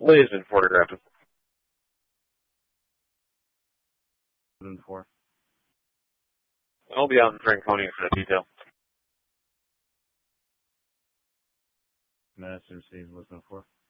Lee has been photographed. 4. I'll be out in Franconia for the detail. Master received, 4.